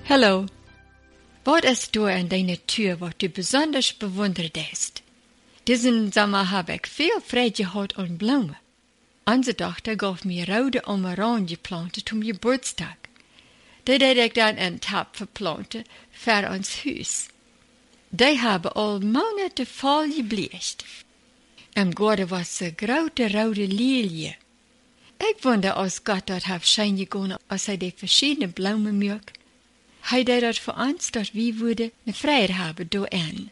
Hallo. Wat ist du an deiner Tür, was du besonders bewundert hast? Diesen Sommer habe ich viel Freude gehabt an Blumen. Unsere Tochter gab mir rote Amarant geplantet zum Geburtstag. Die deed ich dann in Tap verplanten für uns Haus. Die haben all Monate voll gebleicht. Im Garten war so grote rote Lilie. Ich wonder, als Gott dort hat schein gegangen, als die verschiedene Blumen mögt. Hij deed dat voor ons, dat we wouden een vrijheid hebben daarin.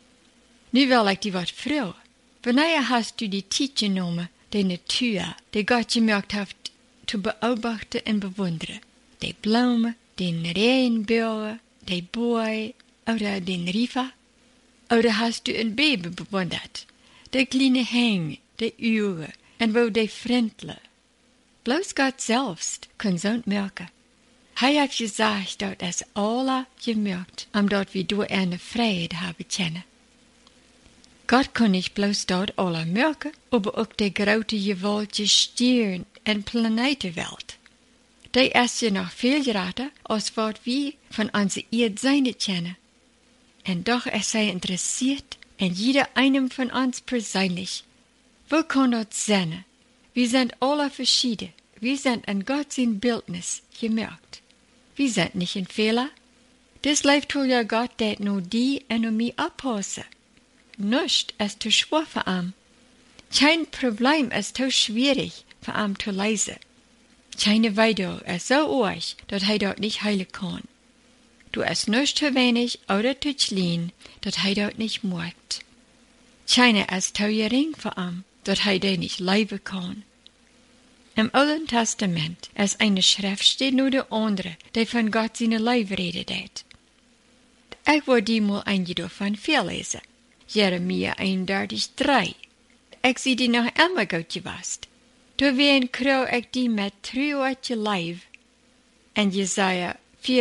Nu wil ik die wat vragen. Wanneer hast du die tijd genomen, de natuur, die Gott gemaakt heeft, te beobachten en bewonderen? Die bloemen, den Regenbogen, die boy, oder den River? Oder hast du een baby bewonderd? Die kleine heng, die uren, en wo die vriendelen? Bloos Gott selbst kan zo'n merken. Hij heeft gezegd dat es alle gemerkt, omdat we door eine Vrijheid hebben kennen. Gott kon nicht bloß dort alle merken, aber auch die grote gewaltige Sternen en Planetenwelt. Die ist ja noch viel grater, als wat wir von onze Erdseine kennen. En doch ist zij interessiert in jeder einem von uns persönlich. Wo kann das sein? Wir sind alle verschieden. Wir sind in Gott sein Bildnis gemerkt. Wir sind nicht in Fehler. Das leeft tol ja Gott, dat nur die en nur mich abpassen. Nichts ist zu schwer für ihn. Kein Problem ist zu schwierig für ihn zu lösen. Keine Weide ist so arg, dass hij dort nicht heilen kann. Du ist nicht zu wenig oder zu klein, dass hij dort nicht mögt. Keine ist zu gering für ihn, dass hij dort nicht leben kann. Im Alten Testament ist eine Schriftstelle nur der andere, die von Gott seine Leben redet. Ich wollte die mal einige davon vorlesen. Jeremia 31,3. Ich sehe die noch immer gut gewusst. Doorheen kreeg ik die met truwetje lijf. En Jesaja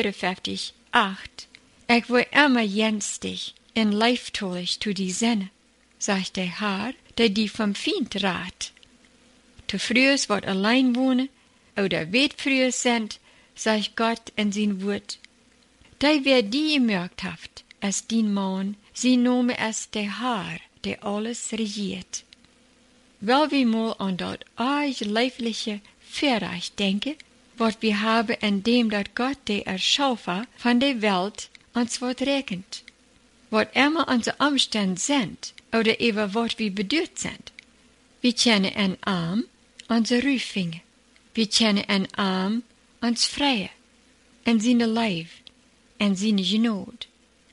54,8. Ik wil immer jenstig en lijftolig to die zenne, zegt de Herr, die vom Feind raadt. Te frühs wat allein wohnen, oder weet frühs sind, sagt Gott in sein Wort. Die wer die gemerkt haft, als dien Mann, sie nome es der Herr, der alles regiert. Weil wir mal an dat leifliche Verreich denken, wat wir haben in dem dat Gott der Erschaffer von der Welt uns wat rekent. Wat immer unsere Umstände sind, oder eben wat wir bedürft sind. Wir kennen einen Arm, unsere Rüffinger. Wir kennen einen Arm, uns Freie, en seine Leib, en seine Genot.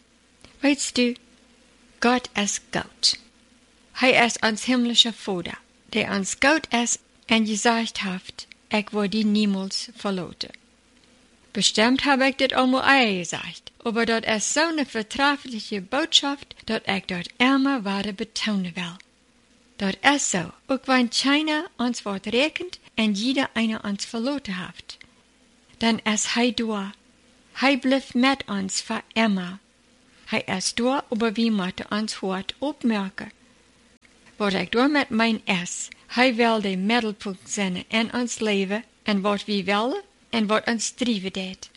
Weißt du, Gott ist Gott. Hij ist ons himmlischer Vater, der uns Gott ist en gesagt hat, ich will die niemals verloten. Bestimmt habe ich das auch mal gesagt, aber das ist so eine vertrauliche Botschaft, dass ich dort immer weiter betonen will. Das ist so, auch wenn keiner uns was rekent en jeder einer uns verloten hat. Dann ist hij da. Hij bleibt mit uns für immer. Hij ist da, aber wir müssen uns hart opmerken. Wat ik door met mijn is, hij wil de middelpunt zijn in ons leven en wat we willen en wat ons drijven deed.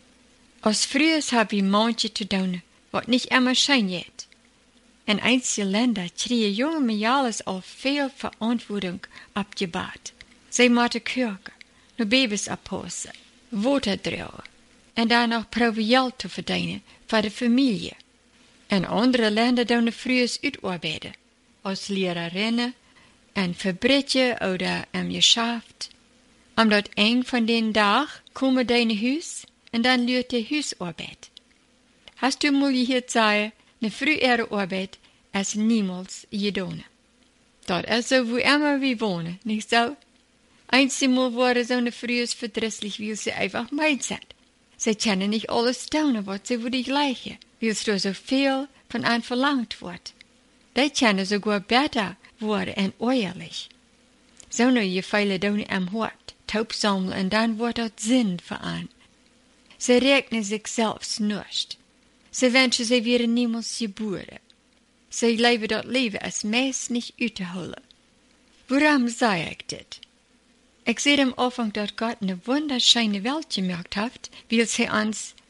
Als vroeger hebben we manche te doen, wat niet immer schijn jet. In einige Länder kregen jonge meisjes al veel verantwoording abgebaut. Zij moeten koken, nur Babys oppassen, water dragen en dan nog proviant te verdienen voor de familie. In andere Länder doen de vroegers uitarbeiden. Als Lehrerinnen, ein Fabrikje oder im Geschäft. Am dort eng von den Tag kommen deine Hus und dann lüht die Husarbeit. Hast du mal gehört sagen, ne frühere Arbeit ist niemals gedone. Dort ist so, wo immer wir wohnen, nicht so? Einmal wurde so eine frühes verdrisslich, weil sie einfach meid sind. Sie können nicht alles tun, was sie für die Gleiche, weil es so viel von einem verlangt wird. Die können sogar besser worden en ehrlich. So nu je viele doen am Hort, taub sammeln und dann wird das Sinn für an. Sie rechnen sich selbst nicht. Sie wünschen, sie wären niemals geboren. Sie leben das Leben als meist nicht uitzuholen. Warum sage ich das? Ich sehe am Anfang, dass Gott eine wunderschöne Welt gemacht hat, weil sie uns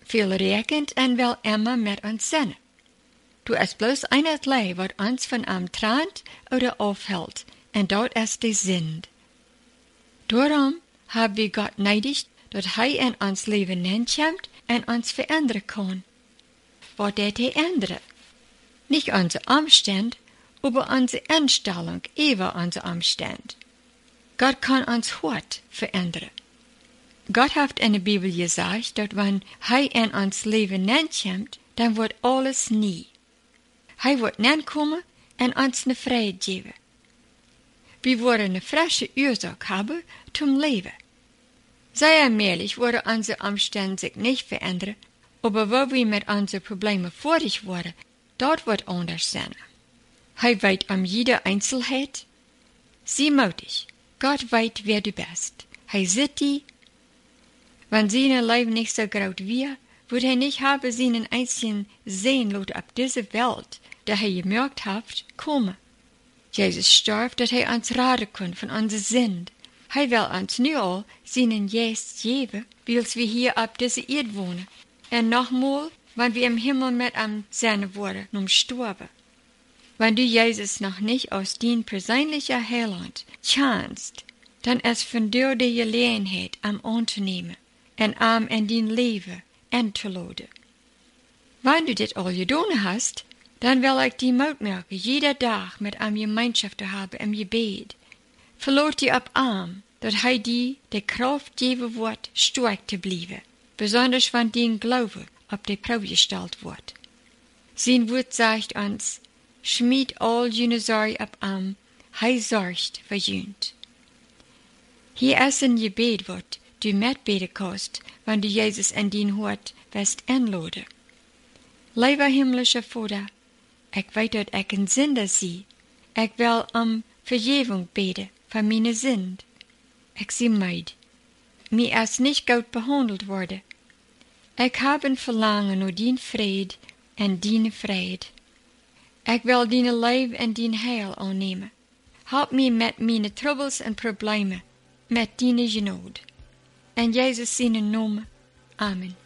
veel rekent en wel immer met ons zinnen. Du is bloos eines lei wat ons van am trant oder aufhält, en dat is de Sünd. Daarom haben wir Gott neidig, dat hij in ons leven nenkomt en ons veranderen kan. Wat deed hij ändern? Nicht onze Umstand, aber onze Einstellung über onze Umstand. Gott kann uns Hort verändern. Gott hat in der Bibel gesagt, dass wenn hij in ons leven nenkomt, dann wird alles nie. Hij wird nenkommen en ons ne Freiheit geben. Wir worden eine frische Ursache haben zum Leben. Sehr allmählich worden unsere Umstände sich nicht verändern, aber wo wir mit unseren Problemen fertig worden, dort wird anders sein. Hij weet jede Einzelheit. Sieh mutig, Gott weet wer du bist. Hij sieht die. Wenn seine Leben nicht so groß wäre, würde er nicht haben seinen einzigen Sehnlot auf diese Welt, der er gemerkt hat, kommen. Jesus starb, dat hij ons raden kon van onze Sünd. Hij wil ons nu al seinen Geest geben, wils wir hier op deze Erde wohnen. En nogmaals, wann wir im Himmel mit am sein worden, sterben. Wenn du Jesus noch nicht aus dein persönlicher Heiland kannst, dann ist von dir die Gelegenheit am anzunehmen en am in dein Leben einzuladen. Wenn du dit al gedaan hast, dann will ich die Mut merken, jeder Tag mit am Gemeinschaft zu haben im Gebet. Verlaat die ab arm, dat hij die Kraft geben wird, stark zu bleiben, besonders wenn dein Glaube auf die Probe gestellt wird. Sein Wort sagt uns, schmied all jene Sorge ab arm, hij sorgt für jünt. Hier ist ein Gebet, wat du mitbeten kannst, wenn du Jesus in dein Hort wirst einladen. Lieber himmlischer Vater, ich weet dat ik een Sünder zie. Ik wil Vergebung beten van meine Sünd. Ich zie meid. Mir ist nicht gut behandelt worden. Ich habe ein Verlangen naar dien Fried en dien Freiheit. Ich will dien Leib en dien Heil annehmen. Help mich mit meine Troubles en Probleme, mit dien Genode. In Jesus' Namen. Amen.